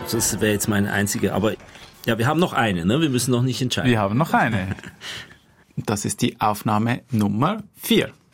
Das wäre jetzt meine einzige, aber ja, wir haben noch eine, ne? Wir müssen noch nicht entscheiden. Wir haben noch eine. Das ist die Aufnahme Nummer 4.